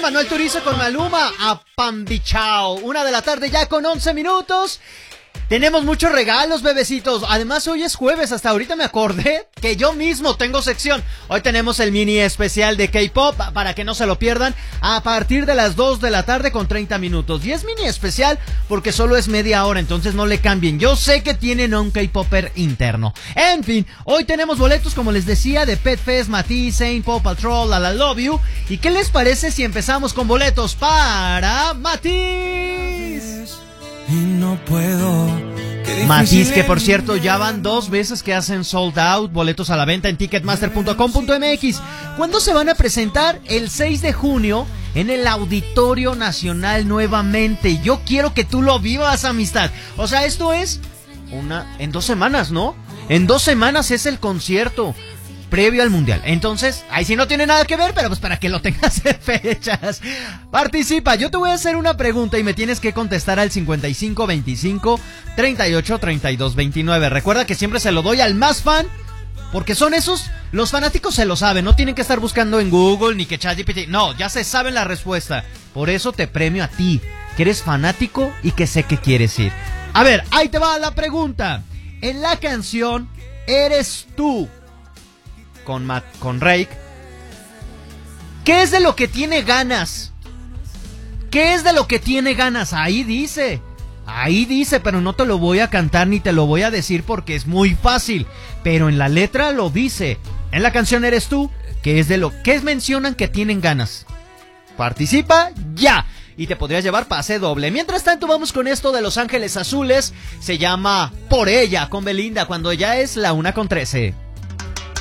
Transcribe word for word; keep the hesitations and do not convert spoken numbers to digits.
Manuel Turizo con Maluma a Pambichao. Una de la tarde ya con once minutos. Tenemos muchos regalos, bebecitos. Además, hoy es jueves. Hasta ahorita me acordé que yo mismo tengo sección. Hoy tenemos el mini especial de K-pop para que no se lo pierdan a partir de las dos de la tarde con treinta minutos. Y es mini especial porque solo es media hora, entonces no le cambien. Yo sé que tienen a un K-popper interno. En fin, hoy tenemos boletos, como les decía, de Pet Fest, Matiz, Saint, Paw Patrol, La La Love You. ¿Y qué les parece si empezamos con boletos para Matiz? Y no puedo. Matiz, que por cierto ya van dos veces que hacen sold out, boletos a la venta en ticketmaster punto com punto m x. ¿Cuándo se van a presentar? El seis de junio en el Auditorio Nacional nuevamente. Yo quiero que tú lo vivas, amistad. O sea, esto es una en dos semanas, ¿no? En dos semanas es el concierto previo al mundial. Entonces, ahí sí no tiene nada que ver, pero pues para que lo tengas en fechas. Participa, yo te voy a hacer una pregunta y me tienes que contestar al cincuenta y cinco veinticinco treinta y ocho treinta y dos veintinueve. Recuerda que siempre se lo doy al más fan, porque son esos, los fanáticos se lo saben, no tienen que estar buscando en Google ni que ChatGPT, no, ya se saben la respuesta. Por eso te premio a ti, que eres fanático y que sé que quieres ir. A ver, ahí te va la pregunta. En la canción Eres Tú con Matt, con Rake, ¿qué es de lo que tiene ganas? ¿Qué es de lo que tiene ganas? Ahí dice, ahí dice, pero no te lo voy a cantar ni te lo voy a decir porque es muy fácil, pero en la letra lo dice. En la canción Eres Tú, ¿qué es de lo que mencionan que tienen ganas? Participa ya y te podrías llevar pase doble. Mientras tanto, vamos con esto de Los Ángeles Azules. Se llama Por Ella con Belinda, cuando ya es la una con trece.